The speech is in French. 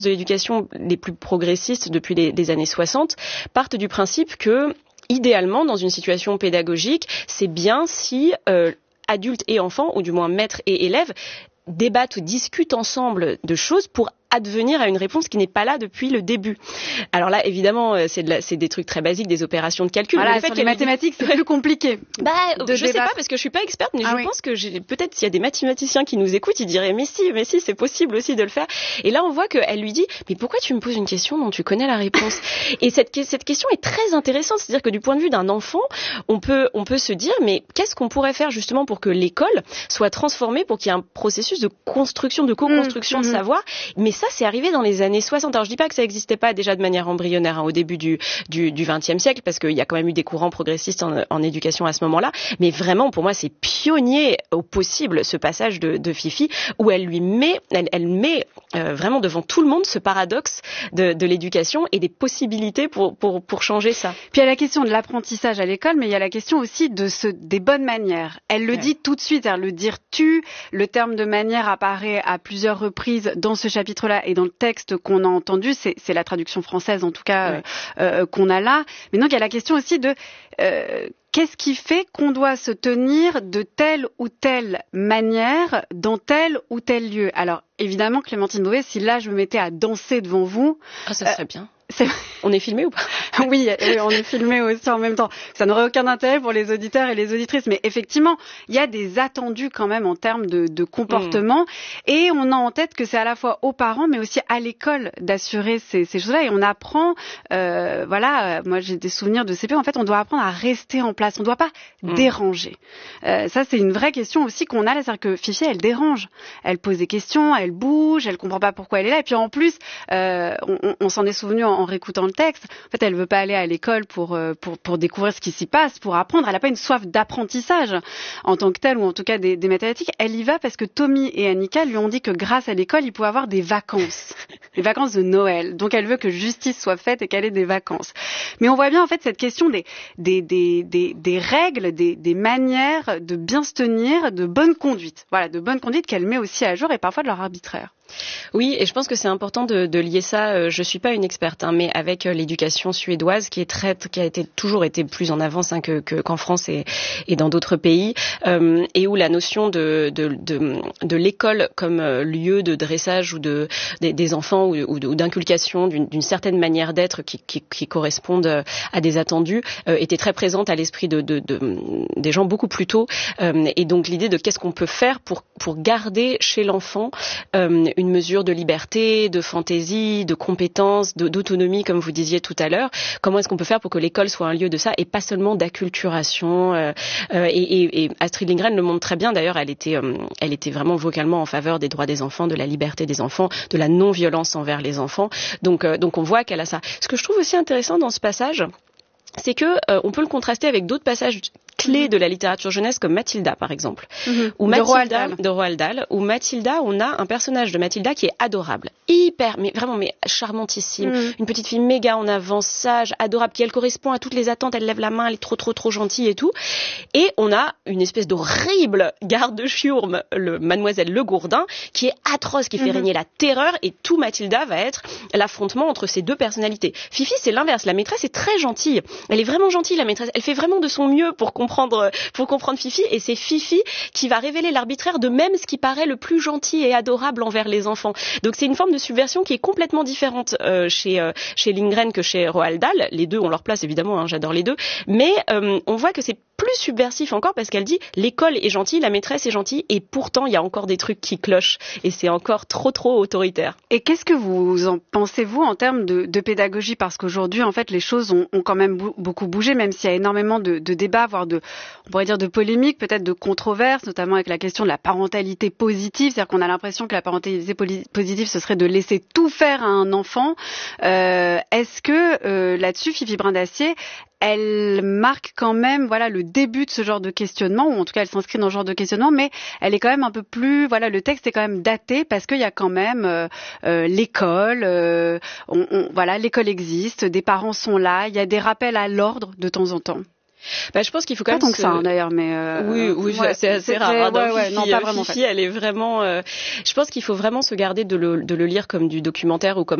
de l'éducation les plus progressistes depuis les années 60 partent du principe que, idéalement, dans une situation pédagogique, c'est bien si adultes et enfants, ou du moins maîtres et élèves, débattent ou discutent ensemble de choses pour advenir à une réponse qui n'est pas là depuis le début. Alors là, évidemment, c'est des trucs très basiques, des opérations de calcul. Voilà, sur les mathématiques, c'est plus compliqué. Je sais pas parce que je suis pas experte, mais je pense que peut-être s'il y a des mathématiciens qui nous écoutent, ils diraient mais si, c'est possible aussi de le faire. Et là, on voit qu'elle lui dit mais pourquoi tu me poses une question dont tu connais la réponse? Et cette question est très intéressante, c'est-à-dire que du point de vue d'un enfant, on peut se dire mais qu'est-ce qu'on pourrait faire justement pour que l'école soit transformée, pour qu'il y ait un processus de construction, de co-construction de savoir. Mais ça, c'est arrivé dans les années 60. Alors, je dis pas que ça n'existait pas déjà de manière embryonnaire au début du XXe siècle, parce qu'il y a quand même eu des courants progressistes en éducation à ce moment-là. Mais vraiment, pour moi, c'est pionnier au possible, ce passage de Fifi, où elle met vraiment devant tout le monde ce paradoxe de l'éducation et des possibilités pour changer ça. Puis il y a la question de l'apprentissage à l'école, mais il y a la question aussi des bonnes manières. Elle le dit tout de suite, le dire tu, le terme de manière apparaît à plusieurs reprises dans ce chapitre-là et dans le texte qu'on a entendu, c'est la traduction française en tout cas qu'on a là. Mais donc il y a la question aussi de qu'est-ce qui fait qu'on doit se tenir de telle ou telle manière dans tel ou tel lieu. Alors évidemment, Clémentine Beauvais, si là je me mettais à danser devant vous, ça serait bien. On est filmé ou pas? Oui, on est filmé aussi en même temps. Ça n'aurait aucun intérêt pour les auditeurs et les auditrices, mais effectivement, il y a des attendus quand même en termes de comportement, et on a en tête que c'est à la fois aux parents, mais aussi à l'école d'assurer ces choses-là, et on apprend, moi j'ai des souvenirs de CP, en fait, on doit apprendre à rester en place, on ne doit pas déranger. Ça, c'est une vraie question aussi qu'on a là, c'est-à-dire que Fifi, elle dérange, elle pose des questions, elle bouge, elle comprend pas pourquoi elle est là, et puis en plus, on s'en est souvenu en réécoutant le texte. En fait, elle veut pas aller à l'école pour découvrir ce qui s'y passe, pour apprendre. Elle a pas une soif d'apprentissage en tant que telle, ou en tout cas des mathématiques. Elle y va parce que Tommy et Annika lui ont dit que grâce à l'école, ils pouvaient avoir des vacances. Des vacances de Noël. Donc elle veut que justice soit faite et qu'elle ait des vacances. Mais on voit bien en fait cette question des règles, des manières de bien se tenir, de bonne conduite. Voilà, de bonne conduite qu'elle met aussi à jour et parfois de leur arbitraire. Oui, et je pense que c'est important de lier ça. Je suis pas une experte, mais avec l'éducation suédoise qui a toujours été plus en avance qu'en France et dans d'autres pays, et où la notion de l'école comme lieu de dressage ou des enfants ou d'inculcation d'une certaine manière d'être qui correspondent à des attendus était très présente à l'esprit des gens beaucoup plus tôt. Et donc l'idée de qu'est-ce qu'on peut faire pour garder chez l'enfant une mesure de liberté, de fantaisie, de compétence, d'autonomie, comme vous disiez tout à l'heure. Comment est-ce qu'on peut faire pour que l'école soit un lieu de ça et pas seulement d'acculturation et Astrid Lindgren le montre très bien. D'ailleurs, elle était vraiment vocalement en faveur des droits des enfants, de la liberté des enfants, de la non-violence envers les enfants. Donc on voit qu'elle a ça. Ce que je trouve aussi intéressant dans ce passage, c'est que on peut le contraster avec d'autres passages clés de la littérature jeunesse comme Mathilda par exemple, de Roald Dahl, où Mathilda, on a un personnage de Mathilda qui est adorable, mais charmantissime, une petite fille méga en avance, sage, adorable, qui elle correspond à toutes les attentes, elle lève la main, elle est trop gentille et tout, et on a une espèce d'horrible garde-chiourme, mademoiselle Le Gourdin, qui est atroce, qui fait régner la terreur, et tout Mathilda va être l'affrontement entre ces deux personnalités. Fifi, c'est l'inverse, la maîtresse est très gentille, elle est vraiment gentille la maîtresse, elle fait vraiment de son mieux pour comprendre Fifi, et c'est Fifi qui va révéler l'arbitraire de même ce qui paraît le plus gentil et adorable envers les enfants. Donc c'est une forme de subversion qui est complètement différente chez Lindgren que chez Roald Dahl. Les deux ont leur place évidemment, j'adore les deux, mais on voit que c'est plus subversif encore parce qu'elle dit l'école est gentille, la maîtresse est gentille, et pourtant il y a encore des trucs qui clochent et c'est encore trop autoritaire. Et qu'est-ce que vous en pensez vous en termes de pédagogie, parce qu'aujourd'hui en fait les choses ont quand même beaucoup bougé, même s'il y a énormément de débats, voire on pourrait dire de polémiques, peut-être de controverses, notamment avec la question de la parentalité positive, c'est-à-dire qu'on a l'impression que la parentalité positive ce serait de laisser tout faire à un enfant. Est-ce que là-dessus Fifi Brindacier, elle marque quand même le début de ce genre de questionnement, ou en tout cas elle s'inscrit dans ce genre de questionnement, mais elle est quand même un peu plus, le texte est quand même daté parce qu'il y a quand même l'école, l'école existe, des parents sont là, il y a des rappels à l'ordre de temps en temps. Je pense qu'il faut quand même. Pas tant que ça, hein, d'ailleurs, mais oui, c'est assez rare. Non, pas vraiment. Fifi, elle est vraiment. Je pense qu'il faut vraiment se garder de le lire comme du documentaire ou comme